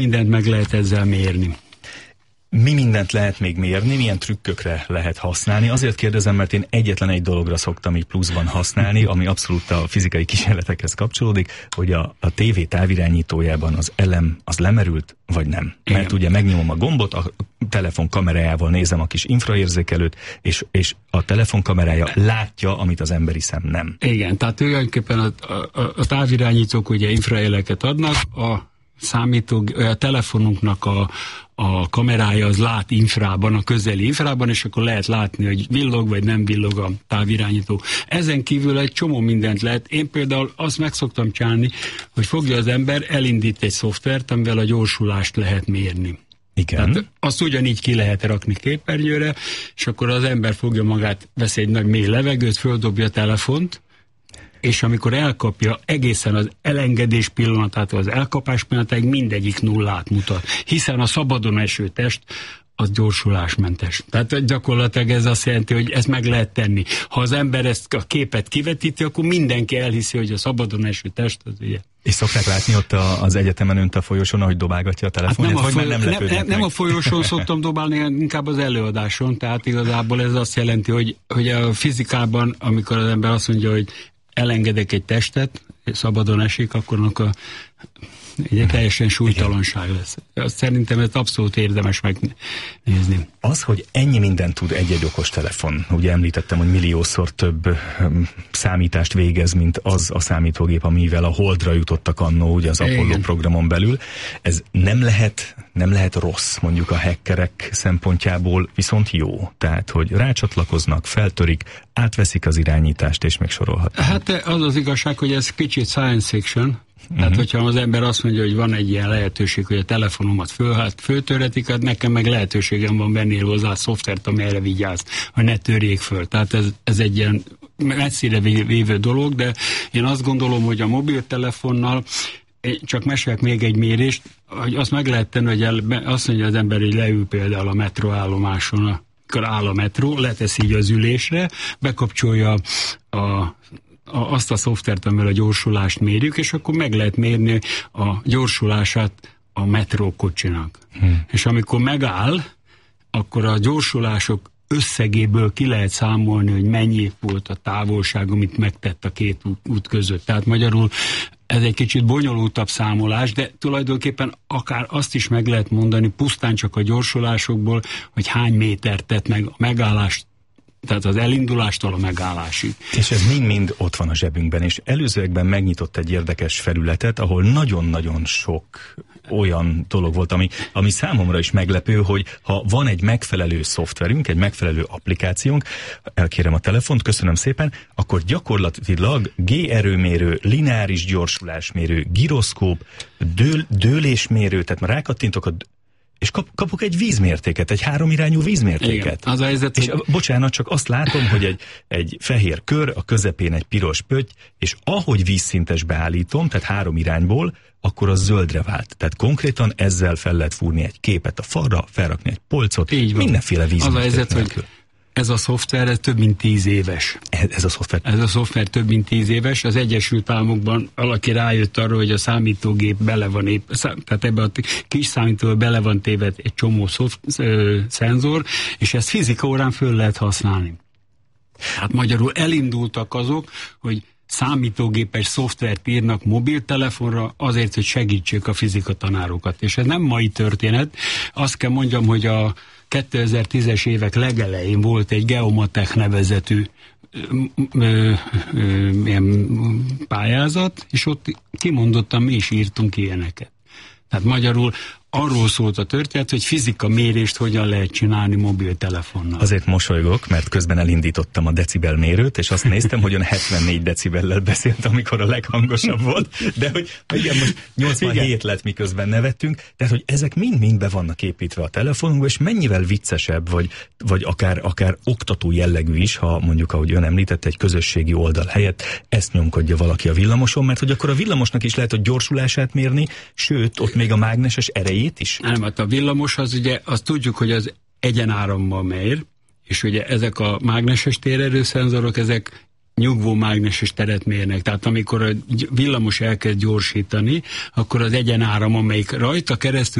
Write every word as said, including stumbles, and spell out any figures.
Mindent meg lehet ezzel mérni. Mi mindent lehet még mérni, milyen trükkökre lehet használni? Azért kérdezem, mert én egyetlen egy dologra szoktam így pluszban használni, ami abszolút a fizikai kísérletekhez kapcsolódik, hogy a, a tévé távirányítójában az elem az lemerült, vagy nem. Igen. Mert ugye megnyomom a gombot, a telefon kamerájával nézem a kis infraérzékelőt, és, és a telefon kamerája látja, amit az emberi szem nem. Igen, tehát tulajdonképpen a, a, a távirányítók ugye infrajeleket adnak, a számító, a telefonunknak a, a kamerája az lát infrában, a közeli infrában, és akkor lehet látni, hogy villog vagy nem villog a távirányító. Ezen kívül egy csomó mindent lehet. Én például azt meg szoktam csinálni, hogy fogja az ember, elindít egy szoftvert, amivel a gyorsulást lehet mérni. Igen. Tehát azt ugyanígy ki lehet rakni képernyőre, és akkor az ember fogja magát, vesz egy nagy mély levegőt, földobja a telefont, és amikor elkapja egészen az elengedés pillanatától az elkapás pillanatáig mindegyik nullát mutat. Hiszen a szabadon eső test az gyorsulásmentes. Tehát gyakorlatilag ez azt jelenti, hogy ezt meg lehet tenni. Ha az ember ezt a képet kivetíti, akkor mindenki elhiszi, hogy a szabadon eső test az ugye. És szokták látni ott a, az egyetemen önt a folyosón, ahogy dobálgatja a telefonját, hát nem, a folyó, folyó, nem, nem, nem a folyosón szoktam dobálni, inkább az előadáson, tehát igazából ez azt jelenti, hogy, hogy a fizikában, amikor az ember azt mondja, hogy elengedek egy testet, szabadon esik, akkor a ugye teljesen súlytalanság lesz. Azt szerintem ez abszolút érdemes megnézni. Az, hogy ennyi mindent tud egy-egy okostelefon, ugye említettem, hogy milliószor több um, számítást végez, mint az a számítógép, amivel a Holdra jutottak annó, ugye az Apollo Igen. programon belül. Ez nem lehet, nem lehet rossz, mondjuk a hackerek szempontjából, viszont jó. Tehát, hogy rácsatlakoznak, feltörik, átveszik az irányítást, és még sorolhatnak. Hát az az igazság, hogy ez kicsit science fiction. Tehát, uh-huh. hogyha az ember azt mondja, hogy van egy ilyen lehetőség, hogy a telefonomat föl, hát föltörhetik, hát nekem meg lehetőségem van venni hozzá a szoftvert, ami erre vigyáz, hogy ne törjék föl. Tehát ez, ez egy ilyen messzire vévő dolog, de én azt gondolom, hogy a mobiltelefonnal csak mesélek még egy mérést, hogy azt meg lehet tenni, hogy el, azt mondja az ember, hogy leül például a metroállomáson, akkor áll a metró, letesz így az ülésre, bekapcsolja a azt a szoftvert, amivel a gyorsulást mérjük, és akkor meg lehet mérni a gyorsulását a metrókocsinak. Hmm. És amikor megáll, akkor a gyorsulások összegéből ki lehet számolni, hogy mennyi volt a távolság, amit megtett a két út, út között. Tehát magyarul ez egy kicsit bonyolultabb számolás, de tulajdonképpen akár azt is meg lehet mondani, pusztán csak a gyorsulásokból, hogy hány métert tett meg a megállást, tehát az elindulástól a megállásig. És ez mind-mind ott van a zsebünkben, és előzőekben megnyitott egy érdekes felületet, ahol nagyon-nagyon sok olyan dolog volt, ami, ami számomra is meglepő, hogy ha van egy megfelelő szoftverünk, egy megfelelő applikációnk, elkérem a telefont, köszönöm szépen, akkor gyakorlatilag G-erőmérő, lineáris gyorsulásmérő, giroszkóp, dől, dőlésmérő, tehát már rákattintok a és kap, kapok egy vízmértéket, egy háromirányú vízmértéket. Igen, az a helyzet, és hogy... bocsánat, csak azt látom, hogy egy, egy fehér kör, a közepén egy piros pötty, és ahogy vízszintes beállítom, tehát három irányból, akkor az zöldre vált. Tehát konkrétan ezzel fel lehet fúrni egy képet a falra, felrakni egy polcot, mindenféle vízmérték. Az a helyzet, hogy ez a szoftver ez több mint tíz éves. Ez, ez a szoftver? Ez a szoftver több mint tíz éves. Az Egyesült Államokban valaki rájött arra, hogy a számítógép bele van épp, tehát ebbe a kis számítógépbe bele van téve egy csomó szoft, ö, szenzor, és ezt fizika órán föl lehet használni. Hát magyarul elindultak azok, hogy számítógépes szoftvert írnak mobiltelefonra azért, hogy segítsék a fizikatanárokat. És ez nem mai történet. Azt kell mondjam, hogy a kétezer-tízes évek legelején volt egy Geomatech nevezetű ö, ö, ö, ilyen pályázat, és ott kimondottan mi is írtunk ilyeneket. Tehát magyarul arról szólt a történet, hogy fizika mérést hogyan lehet csinálni mobiltelefonnal. Azért mosolygok, mert közben elindítottam a decibelmérőt, és azt néztem, hogy ön hetvennégy decibellel beszélt, amikor a leghangosabb volt, de hogy igen, most nyolcvanhét igen. lett, miközben nevettünk, tehát hogy ezek mind-mind be vannak építve a telefonunkba, és mennyivel viccesebb, vagy, vagy akár, akár oktató jellegű is, ha mondjuk, ahogy ön említette, egy közösségi oldal helyett ezt nyomkodja valaki a villamoson, mert hogy akkor a villamosnak is lehet a gyorsulását mérni, sőt, ott még a mágneses erejét is? Nem, hát a villamos az ugye, azt tudjuk, hogy az egyenárammal mér, és ugye ezek a mágneses térerőszenzorok, ezek nyugvó mágneses teret mérnek. Tehát amikor a villamos elkezd gyorsítani, akkor az egyenáram, amelyik rajta keresztül